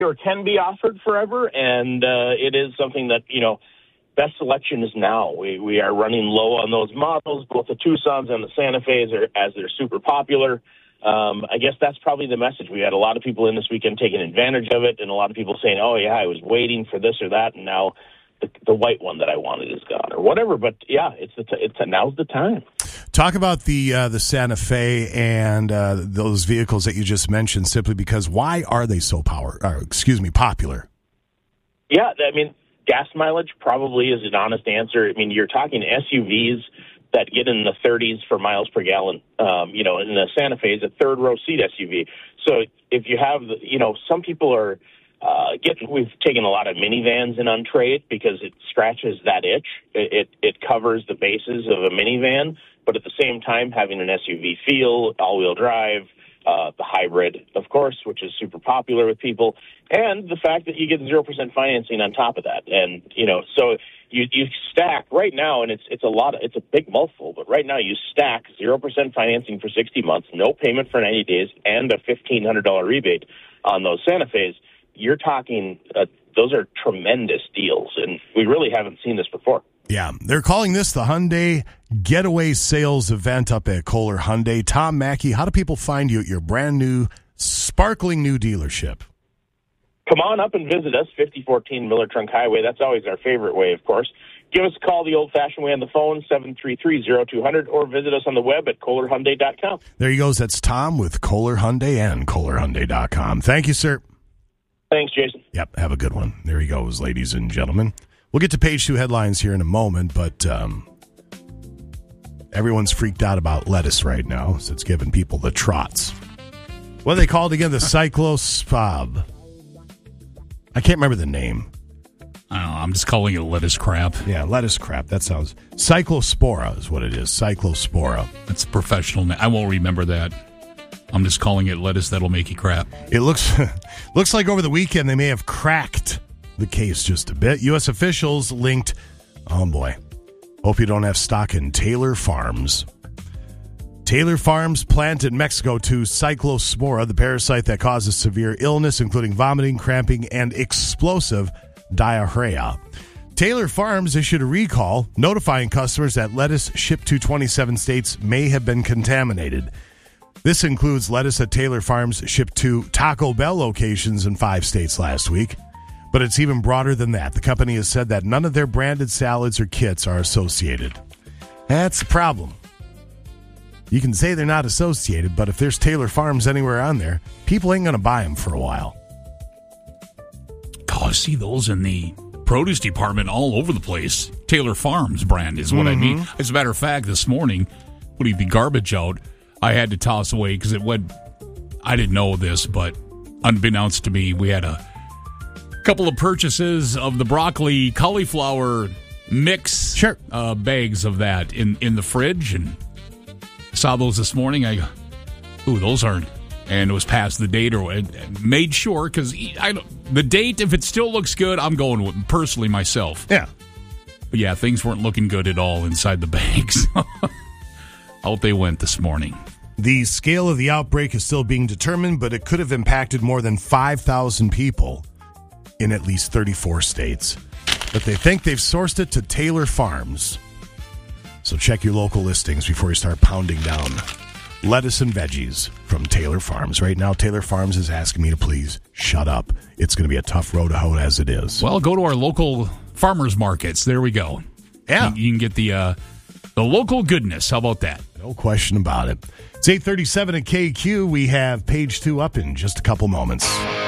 or can be offered forever, and it is something that, best selection is now. We are running low on those models, both the Tucsons and the Santa Fe's, as they're super popular. I guess that's probably the message. We had a lot of people in this weekend taking advantage of it, and a lot of people saying, oh, yeah, I was waiting for this or that, and now the white one that I wanted is gone, or whatever. But, yeah, now's the time. Talk about the Santa Fe and those vehicles that you just mentioned, simply because why are they so popular? Yeah, gas mileage probably is an honest answer. You're talking SUVs that get in the 30s for miles per gallon. And the Santa Fe is a third-row seat SUV. So if you have, some people are we've taken a lot of minivans in on trade because it scratches that itch. It covers the bases of a minivan, but at the same time having an SUV feel, all-wheel drive, the hybrid, of course, which is super popular with people, and the fact that you get 0% financing on top of that. And, so you stack right now, and it's a big mouthful, but right now you stack 0% financing for 60 months, no payment for 90 days, and a $1,500 rebate on those Santa Fe's. You're talking, those are tremendous deals, and we really haven't seen this before. Yeah, they're calling this the Hyundai Getaway Sales Event up at Kohler Hyundai. Tom Mackey, how do people find you at your brand new, sparkling new dealership? Come on up and visit us, 5014 Miller Trunk Highway. That's always our favorite way, of course. Give us a call the old-fashioned way on the phone, 733-0200, or visit us on the web at KohlerHyundai.com. There he goes. That's Tom with Kohler Hyundai and KohlerHyundai.com. Thank you, sir. Thanks, Jason. Yep, have a good one. There he goes, ladies and gentlemen. We'll get to page 2 headlines here in a moment, but everyone's freaked out about lettuce right now, so it's giving people the trots. What are they called again? The cyclospab. I can't remember the name. I don't know. I'm just calling it lettuce crap. Yeah, lettuce crap. That sounds... Cyclospora is what it is. Cyclospora. That's a professional name. I won't remember that. I'm just calling it lettuce that'll make you crap. It looks like over the weekend they may have cracked the case just a bit. U.S. officials linked... Oh, boy. Hope you don't have stock in Taylor Farms. Taylor Farms plant in Mexico to Cyclospora, the parasite that causes severe illness, including vomiting, cramping, and explosive diarrhea. Taylor Farms issued a recall notifying customers that lettuce shipped to 27 states may have been contaminated. This includes lettuce at Taylor Farms shipped to Taco Bell locations in 5 states last week. But it's even broader than that. The company has said that none of their branded salads or kits are associated. That's the problem. You can say they're not associated, but if there's Taylor Farms anywhere on there, people ain't going to buy them for a while. God, I see those in the produce department all over the place. Taylor Farms brand is what I mean. As a matter of fact, this morning, putting the garbage out, I had to toss away because it went... I didn't know this, but unbeknownst to me, we had a couple of purchases of the broccoli cauliflower mix bags of that in the fridge, and saw those this morning. I go, ooh, those aren't, and it was past the date, or made sure, because the date, if it still looks good, I'm going with personally myself. Yeah. But yeah, things weren't looking good at all inside the bags. Out they went this morning. The scale of the outbreak is still being determined, but it could have impacted more than 5,000 people in at least 34 states. But they think they've sourced it to Taylor Farms. So check your local listings before you start pounding down lettuce and veggies from Taylor Farms. Right now, Taylor Farms is asking me to please shut up. It's going to be a tough road to hoe as it is. Well, go to our local farmers markets. There we go. Yeah. You can get the local goodness. How about that? No question about it. It's 8:37 at KQ. We have page 2 up in just a couple moments.